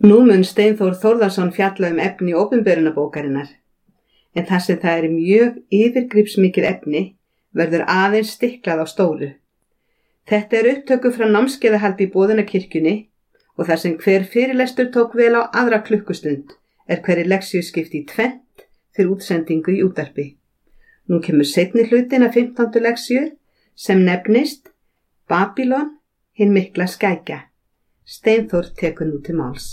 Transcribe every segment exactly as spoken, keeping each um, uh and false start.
Nú mun Steinþór Þórðarson fjalla um efni opinberunarbókarinnar, en þar sem það er mjög yfirgripsmikið efni verður aðeins stiklað á stóru. Þetta er upptöku frá námskeiðahaldi í Boðunarkirkjunni og þar sem hver fyrirlestur tók vel á aðra klukkustund er hverri leksíu skipt í tvennt fyrir útsendingu í útvarpi. Nú kemur seinni hlutin af fimmtándu leksíu sem nefnist Babýlon, hin mikla skækja. Steinþór tekur nú til máls.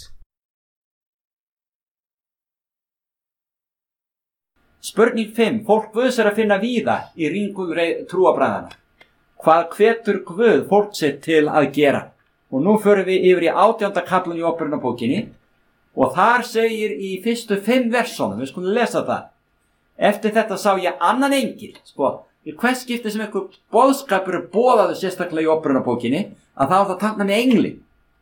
Spurning fimm. Fólk Guðs er að finna víða í ringul trúarbragðanna. Hvað hvetur Guð fólk sitt til að gera? Og nú förum við yfir í átjánda kaflann í Opinberunarbókinni og þar segir í fyrstu fimm versunum, við skulum lesa það. Eftir þetta sá ég annan engil, sko, í hvers skipti sem einhver boðskapur er boðaður sérstaklega í Opinberunarbókinni, að þá er það táknað með engli,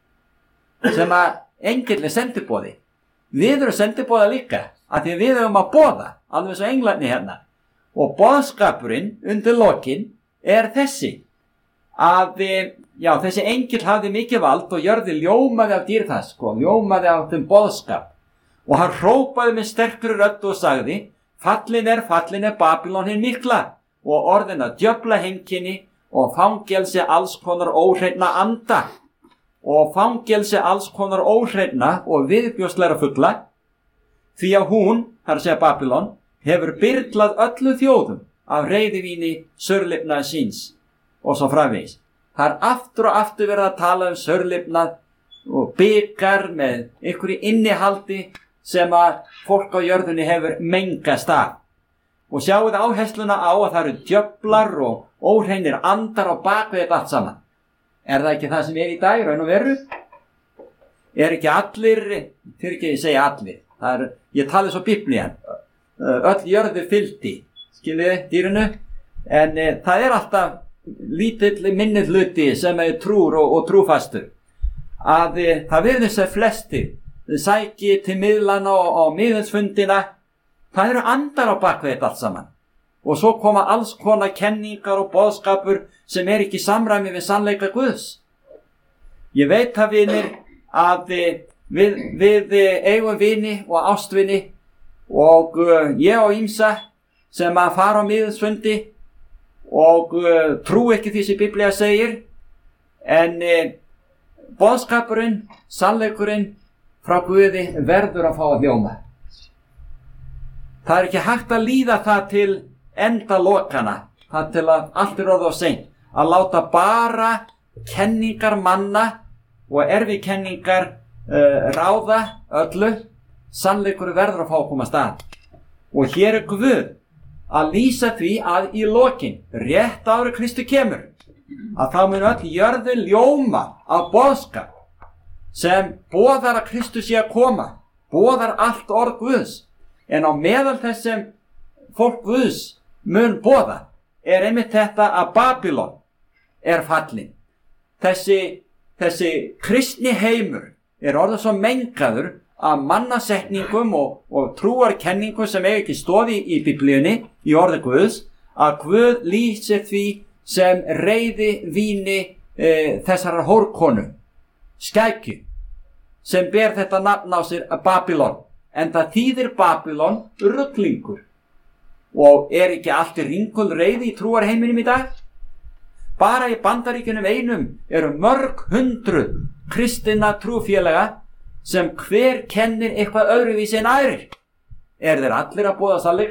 sem að engil er sendiboði. Við erum sendiboða líka, að því við erum að boða, alveg svo englarnir hérna. Og boðskapurinn undir lokin er þessi, að já, þessi engil hafði mikið vald og jörði ljómaði af dýrðas, sko, ljómaði af þeim boðskap. Og hann hrópaði með sterkri röddu og sagði, fallin er, fallin er Babýlon hin mikla, og orðin að djöfla heimkynni og fangelsi alls konar óhreinna anda, og fangelsi alls konar óhreinna og viðbjóðslegra fugla, því að hún, þar að segja Babýlon, hefur byrlað öllu þjóðum af reiðivíni saurlifnaðar síns og svo framvegis. Það er aftur og aftur verið að tala um saurlifnað og bikar með einhverju innihaldi sem að fólk á jörðunni hefur mengast af. Og sjáu þið áhersluna á að það eru djöflar og óhreinir andar á bakvið þetta allt saman. Er það ekki það sem er í dag, raun og veru? Er ekki allir, fyrir ekki að segja allir, það er, ég tali svo Biblían, öll jörðu fylgdi, skiljiði, dýrinu, en e, það er alltaf lítill minni hluti sem er trúr og, og trúfastur, að e, það verður sér flestir, sæki til miðlana og, og miðelsfundina, það eru andar á bakvið þetta allt saman. Og svo koma alls konar kenningar og boðskapur sem er ekki í samræmi við sannleika Guðs. Ég veit það, vinir, að við, við eigum vini og ástvini og uh, ég og ýmsa sem að fara á miðelsfundi og uh, trú ekki því sem Biblía segir, en uh, boðskapurinn, sannleikurinn frá Guði verður að fá að hljóma. Það er ekki hægt að líða það til enda lokana, það til að allt er orðið á seint, að láta bara kenningar manna og erfikenningar uh, ráða öllu, sannleikur verður að fá að koma að stað. Og hér er Guð að lýsa því að í lokin, rétt áður Kristi kemur, að þá mun öll jörðin ljóma af boðskap sem boðar að Kristus sé að koma, boðar allt orð Guðs, en á meðal þess sem fólk Guðs mun boða er einmitt þetta að Babýlon er fallin. Þessi, þessi kristni heimur er orðið svo mengaður af mannasetningum og, og trúarkenningum sem eiga ekki stóði í Biblíunni, í orði Guðs, að Guð lýsir því sem reiði víni e, þessarar hórkonu, skækju, sem ber þetta nafn á sér að Babýlon, en það þýðir Babýlon ruglingur. Og er ekki allt í ringul reiði í trúarheiminum í dag? Bara í Bandaríkjunum einum eru mörg hundruð kristinna trúfélaga sem hver kennir eitthvað öðruvísi en aðrir. Er þeir allir að boða sannleika?